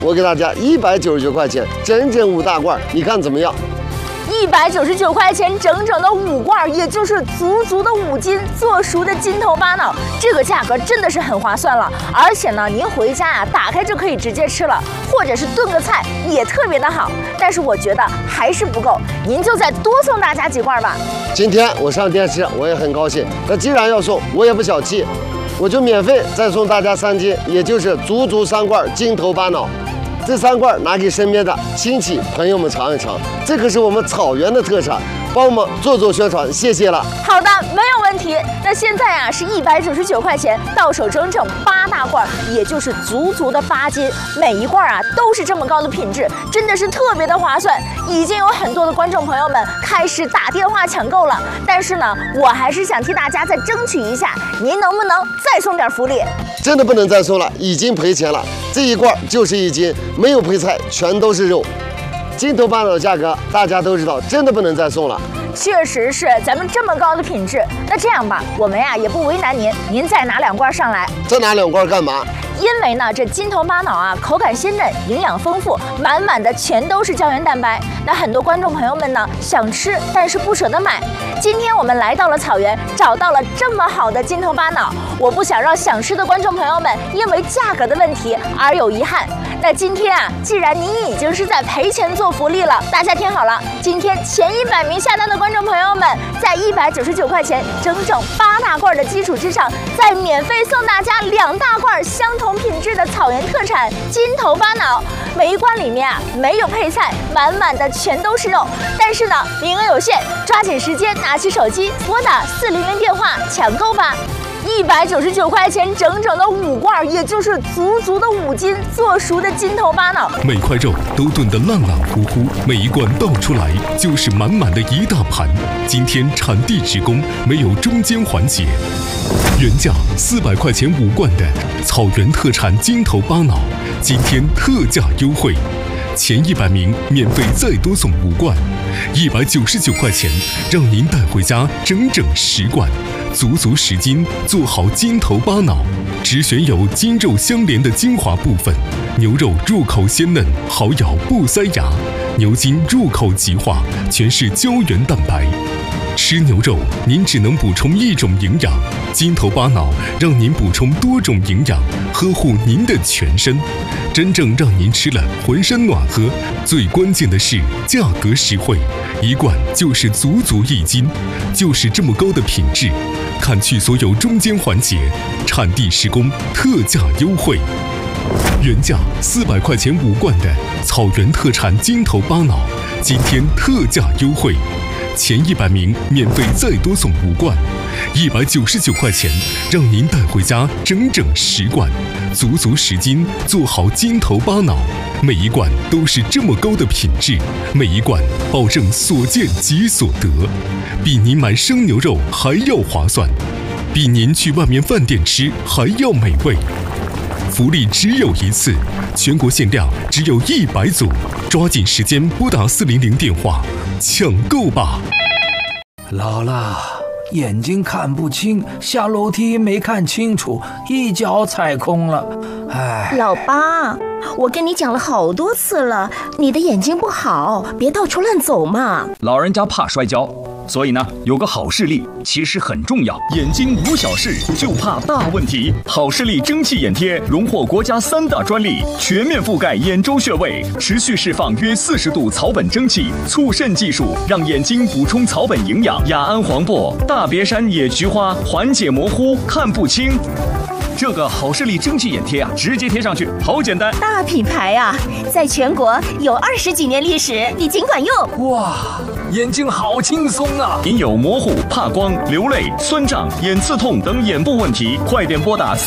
我给大家199块钱，整整5大罐，你看怎么样 ？199块钱，整整的5罐，也就是足足的5斤做熟的金头巴脑，这个价格真的是很划算了。而且呢，您回家啊，打开就可以直接吃了，或者是炖个菜也特别的好。但是我觉得还是不够，您就再多送大家几罐吧。 今天我上电视，我也很高兴。那既然要送，我也不小气，我就免费再送大家3斤，也就是足足3罐金头巴脑。这3罐拿给身边的亲戚朋友们尝一尝，这可是我们草原的特产，帮我们做宣传，谢谢了。 好的，没有问题。那现在啊是199块钱，到手整整8大罐，也就是足足的8斤，每一罐啊都是这么高的品质，真的是特别的划算。已经有很多的观众朋友们开始打电话抢购了，但是呢，我还是想替大家再争取一下，您能不能再送点福利？ 真的不能再送了，已经赔钱了。这一罐就是1斤，没有配菜，全都是肉。金头巴脑的价格大家都知道，真的不能再送了。 确实是，咱们这么高的品质，那这样吧，我们呀也不为难您，您再拿2罐上来。 再拿2罐干嘛？ 因为呢，这金头巴脑啊，口感鲜嫩，营养丰富，满满的全都是胶原蛋白。那很多观众朋友们呢，想吃但是不舍得买。今天我们来到了草原，找到了这么好的金头巴脑，我不想让想吃的观众朋友们因为价格的问题而有遗憾。那今天啊，既然您已经是在赔钱做福利了，大家听好了，今天前100名下单的观众朋友们，在199块钱整整8大罐的基础之上，再免费送大家2大罐相同品质的草原特产金头巴脑。每一罐里面啊没有配菜，满满的全都是肉。但是呢，名额有限，抓紧时间拿起手机拨打400电话抢购吧。199块钱，整整的5罐，也就是足足的5斤做熟的金头巴脑。 每块肉都炖得烂烂糊糊，每一罐倒出来就是满满的一大盘。今天产地直供，没有中间环节。原价400块钱5罐的草原特产金头巴脑，今天特价优惠，前100名免费再多送5罐，199块钱，让您带回家整整10罐。足足10斤，做好金头巴脑，只选有筋肉相连的精华部分。牛肉入口鲜嫩，好咬不塞牙；牛筋入口即化，全是胶原蛋白。吃牛肉，您只能补充1种营养，金头巴脑让您补充多种营养，呵护您的全身，真正让您吃了浑身暖和。最关键的是价格实惠，一罐就是足足1斤，就是这么高的品质。砍去所有中间环节，产地实供，特价优惠。原价400块钱5罐的草原特产金头巴脑，今天特价优惠，前100名免费再多送5罐，199块钱，让您带回家整整10罐，足足10斤，做好金头巴脑。每一罐都是这么高的品质，每一罐保证所见即所得，比您买生牛肉还要划算，比您去外面饭店吃还要美味。福利只有一次，全国限量只有100组，抓紧时间拨打400电话抢购吧。 姥姥，眼睛看不清，下楼梯没看清楚，一脚踩空了。哎， 老八，我跟你讲了好多次了，你的眼睛不好，别到处乱走嘛。 老人家怕摔跤，所以呢，有个好视力其实很重要。眼睛无小事，就怕大问题。好视力蒸汽眼贴荣获国家3大专利，全面覆盖眼周穴位，持续释放约40度草本蒸汽，促渗技术让眼睛补充草本营养。雅安黄柏、大别山野菊花缓解模糊、看不清。这个好视力蒸汽眼贴啊，直接贴上去，好简单。 大品牌啊，在全国有20几年历史，你尽管用。 哇，眼睛好轻松啊！ 您有模糊、怕光、流泪、酸胀、眼刺痛等眼部问题，快点拨打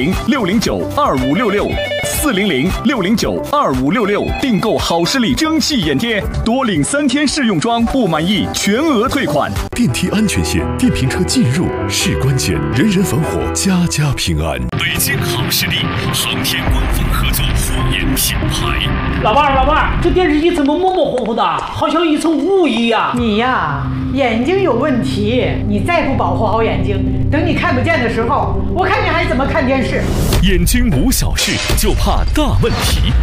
400-609-2566，400-609-2566，订购好视力蒸汽眼贴，多领3天试用装，不满意全额退款。 电梯安全线，电瓶车进入是关键，人人防火，家家平安。北京好视力，航天官方合作护眼品牌。 老伴儿，这电视机怎么模模糊糊的，好像一层雾一样？ 你呀，眼睛有问题，你再不保护好眼睛，等你看不见的时候，我看你还怎么看电视？ 眼睛无小事，就怕大问题。